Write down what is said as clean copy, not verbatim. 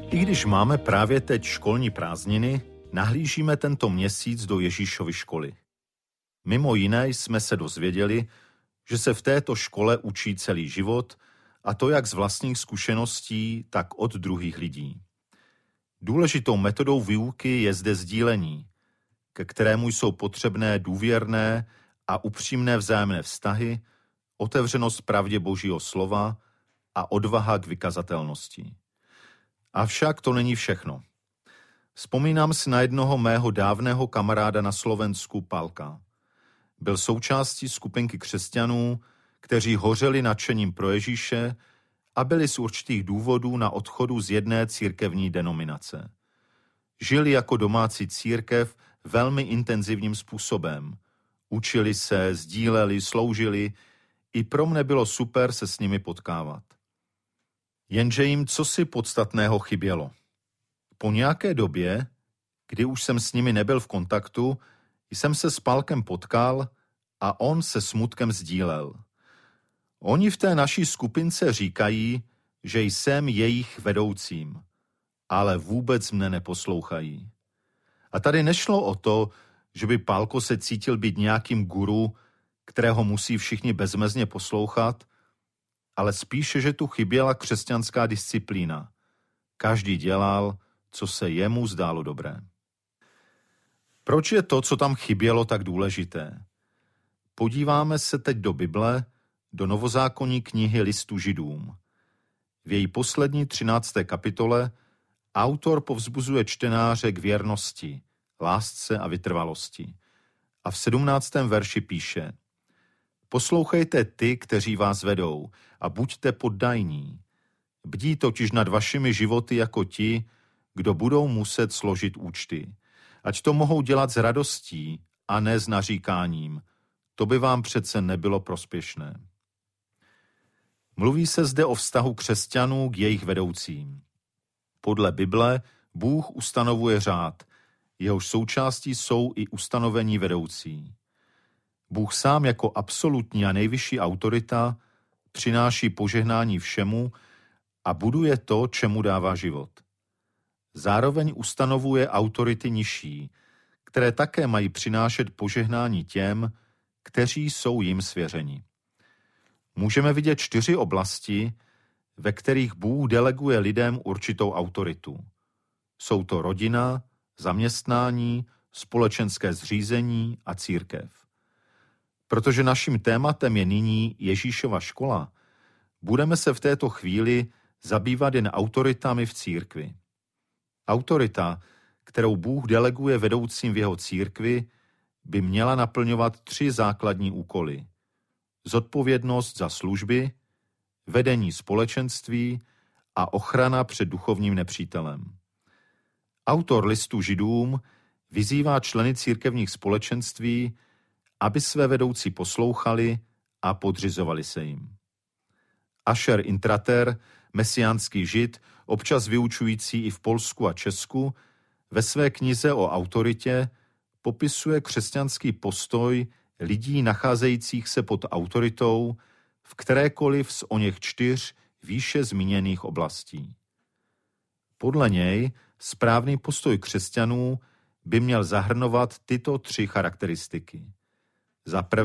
I když máme právě teď školní prázdniny, nahlížíme tento měsíc do Ježíšovy školy. Mimo jiné jsme se dozvěděli, že se v této škole učí celý život, a to jak z vlastních zkušeností, tak od druhých lidí. Důležitou metodou výuky je zde sdílení, ke kterému jsou potřebné důvěrné a upřímné vzájemné vztahy, otevřenost pravdě Božího slova a odvaha k vykazatelnosti. Avšak to není všechno. Vzpomínám si na jednoho mého dávného kamaráda na Slovensku, Palka. Byl součástí skupinky křesťanů, kteří hořeli nadšením pro Ježíše a byli z určitých důvodů na odchodu z jedné církevní denominace. Žili jako domácí církev velmi intenzivním způsobem. Učili se, sdíleli, sloužili. I pro mne bylo super se s nimi potkávat. Jenže jim cosi podstatného chybělo. Po nějaké době, kdy už jsem s nimi nebyl v kontaktu, jsem se s Palkem potkal a on se smutkem sdílel. Oni v té naší skupince říkají, že jsem jejich vedoucím, ale vůbec mne neposlouchají. A tady nešlo o to, že by Palko se cítil být nějakým guru, kterého musí všichni bezmezně poslouchat, ale spíše, že tu chyběla křesťanská disciplína. Každý dělal, co se jemu zdálo dobré. Proč je to, co tam chybělo, tak důležité? Podíváme se teď do Bible, do novozákonní knihy Listu Židům. V její poslední 13. kapitole autor povzbuzuje čtenáře k věrnosti, lásce a vytrvalosti. A v 17. verši píše: Poslouchejte ty, kteří vás vedou, a buďte poddajní. Bdí totiž nad vašimi životy jako ti, kdo budou muset složit účty. Ať to mohou dělat s radostí a ne s naříkáním. To by vám přece nebylo prospěšné. Mluví se zde o vztahu křesťanů k jejich vedoucím. Podle Bible Bůh ustanovuje řád, jehož součástí jsou i ustanovení vedoucí. Bůh sám jako absolutní a nejvyšší autorita přináší požehnání všemu a buduje to, čemu dává život. Zároveň ustanovuje autority nižší, které také mají přinášet požehnání těm, kteří jsou jim svěřeni. Můžeme vidět 4 oblasti, ve kterých Bůh deleguje lidem určitou autoritu. Jsou to rodina, zaměstnání, společenské zřízení a církev. Protože naším tématem je nyní Ježíšova škola, budeme se v této chvíli zabývat jen autoritami v církvi. Autorita, kterou Bůh deleguje vedoucím v jeho církvi, by měla naplňovat 3 základní úkoly. Zodpovědnost za služby, vedení společenství a ochrana před duchovním nepřítelem. Autor listu Židům vyzývá členy církevních společenství, aby své vedoucí poslouchali a podřizovali se jim. Asher Intrater, mesiánský žid, občas vyučující i v Polsku a Česku, ve své knize o autoritě popisuje křesťanský postoj lidí nacházejících se pod autoritou v kterékoliv z oněch 4 výše zmíněných oblastí. Podle něj správný postoj křesťanů by měl zahrnovat tyto 3 charakteristiky. Za prvé